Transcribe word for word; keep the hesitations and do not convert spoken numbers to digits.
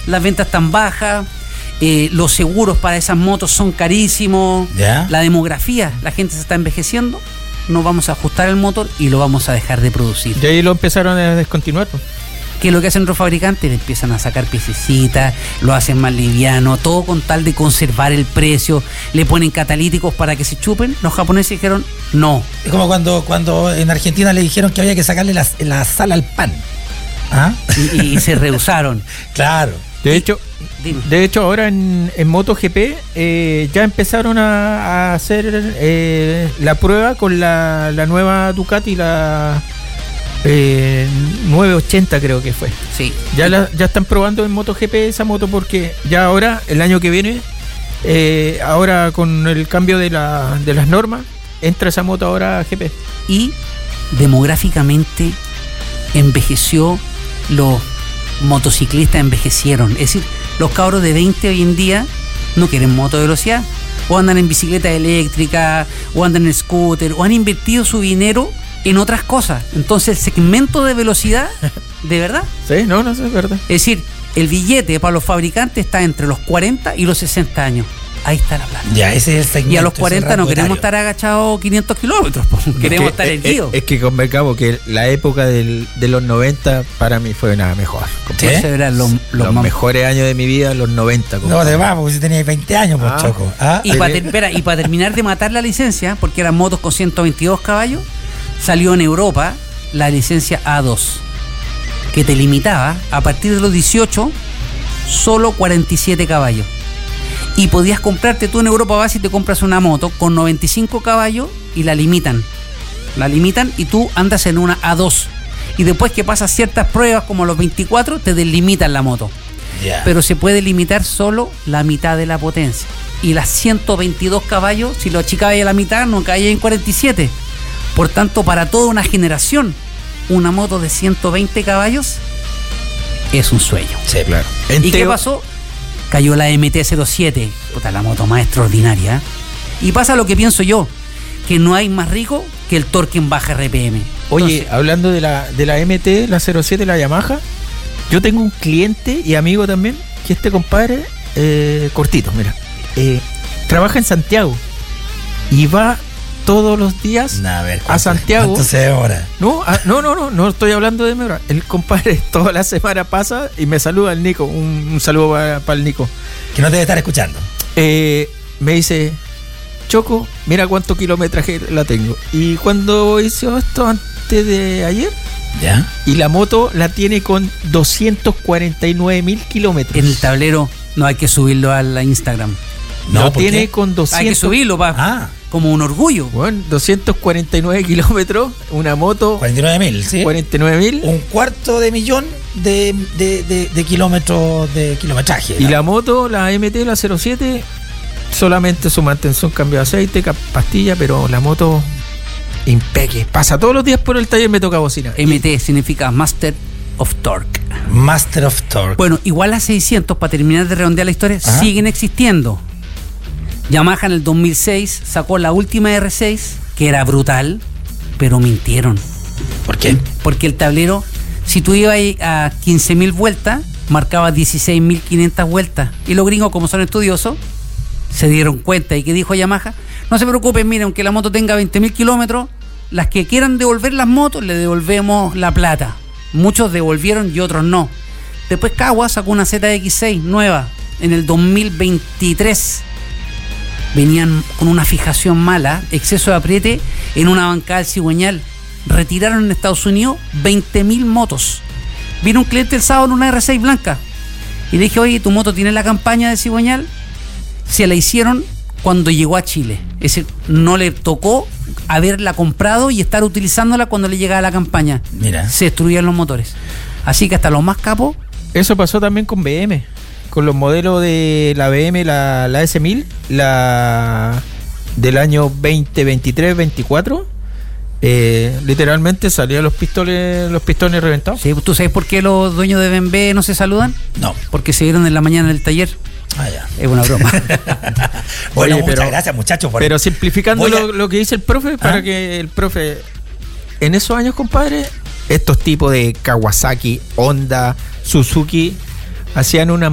las ventas están bajas, eh, los seguros para esas motos son carísimos, ¿Ya? La demografía, la gente se está envejeciendo, no vamos a ajustar el motor y lo vamos a dejar de producir. Y ahí lo empezaron a descontinuar. ¿Qué es lo que hacen los fabricantes? Le empiezan a sacar piececitas, lo hacen más liviano, todo con tal de conservar el precio, le ponen catalíticos para que se chupen. Los japoneses dijeron no. Es como cuando, cuando en Argentina le dijeron que había que sacarle la, la sal al pan. ¿Ah? Y, y se rehusaron. Claro. De hecho, Dime. de hecho ahora en, en MotoGP eh, ya empezaron a, a hacer eh, la prueba con la, la nueva Ducati, la eh, novecientos ochenta creo que fue. Sí. Ya, la, ya están probando en MotoGP esa moto porque ya ahora, el año que viene, eh, ahora con el cambio de, la, de las normas, entra esa moto ahora a G P. Y demográficamente envejeció, los motociclistas envejecieron. Es decir, los cabros de veinte hoy en día no quieren moto de velocidad, o andan en bicicleta eléctrica, o andan en scooter, o han invertido su dinero en otras cosas. Entonces el segmento de velocidad, de verdad, Sí, no, no sé, es verdad. es decir, el billete para los fabricantes está entre los cuarenta y los sesenta años. Ahí está la plata. Ya, ese es el segmento. Y a los ese cuarenta rango no queremos etario. estar agachados quinientos kilómetros, po. Queremos estar es, erguidos. es, es que convengamos que la época del, de los noventa para mí fue nada mejor. ¿Sí? Esos eran los, los Los más- mejores años de mi vida, los noventa. No, compadre. te vas, porque si tenías veinte años, pues, Ah. Choco. ¿Ah? Y para espera, y para terminar de matar la licencia, porque eran motos con ciento veintidós caballos, salió en Europa la licencia A dos, que te limitaba a partir de los dieciocho solo cuarenta y siete caballos. Y podías comprarte, tú en Europa vas y te compras una moto con noventa y cinco caballos y la limitan. La limitan y tú andas en una A dos. Y después que pasas ciertas pruebas como los veinticuatro, te delimitan la moto. Ya. Pero se puede limitar solo la mitad de la potencia. Y las ciento veintidós caballos, si lo achicabas a la mitad, no caía en cuarenta y siete. Por tanto, para toda una generación, una moto de ciento veinte caballos es un sueño. Sí, claro. En ¿Y qué teo- pasó? Cayó la M T cero siete, puta, la moto más extraordinaria. Y pasa lo que pienso yo, que no hay más rico que el torque en baja R P M. Oye, Entonces, hablando de la, de la M T, la cero siete, la Yamaha, yo tengo un cliente y amigo también, que este compadre, eh, cortito, mira, eh, trabaja en Santiago y va todos los días Nah, a ver, a ¿cuánto- Santiago. ¿Cuánto se demora? No, ah, no, no, no, no estoy hablando de Mebra. El compadre toda la semana pasa y me saluda el Nico. Un, un saludo para, para el Nico. Que no debe estar escuchando. Eh, me dice, Choco, mira cuánto kilometraje la tengo. Y cuando hizo esto antes de ayer, ¿Ya? y la moto la tiene con doscientos cuarenta y nueve mil kilómetros. en el tablero no hay que subirlo a la Instagram. No, lo ¿por tiene qué? con doscientos. Hay que subirlo pa, Ah, como un orgullo. Bueno, doscientos cuarenta y nueve kilómetros, una moto cuarenta y nueve mil, ¿sí? cuarenta y nueve mil. Un cuarto de millón de, de, de, de kilómetros de kilometraje. Y la moto, la M T, la cero siete, solamente su mantención, cambio de aceite, cap- pastilla, pero la moto impeque. Pasa todos los días por el taller, me toca bocina. M T significa Master of Torque. Master of Torque. Bueno, igual las seiscientos, para terminar de redondear la historia, Ajá. siguen existiendo. Yamaha en el dos mil seis sacó la última R seis, que era brutal, pero mintieron. ¿Por qué? Porque el tablero, si tú ibas a quince mil vueltas, marcaba dieciséis mil quinientas vueltas. Y los gringos, como son estudiosos, se dieron cuenta. ¿Y qué dijo Yamaha? No se preocupen, miren, aunque la moto tenga veinte mil kilómetros, las que quieran devolver las motos, le devolvemos la plata. Muchos devolvieron y otros no. Después Kawa sacó una Z X seis nueva en el dos mil veintitrés. Venían con una fijación mala, exceso de apriete en una bancada del cigüeñal. Retiraron en Estados Unidos veinte mil motos. Vino un cliente el sábado en una R seis blanca y le dije, oye, ¿tu moto tiene la campaña de cigüeñal? Se la hicieron cuando llegó a Chile. Es decir, no le tocó haberla comprado y estar utilizándola cuando le llegaba la campaña. Mira. Se destruían los motores. Así que hasta los más capos. Eso pasó también con B M, con los modelos de la B M, la, la S mil, la del año veinte veintitrés veinticuatro. Eh, literalmente salían los pistones, los pistones reventados. ¿Sí? ¿Tú sabes por qué los dueños de B M W no se saludan? No. Porque se vieron en la mañana en el taller. Ah, ya. Es una broma. Bueno, Oye, muchas pero- gracias, muchachos. por- Pero simplificando Voy a- lo, lo que dice el profe, para ¿Ah? que el profe, en esos años, compadre, estos tipos de Kawasaki, Honda, Suzuki, hacían una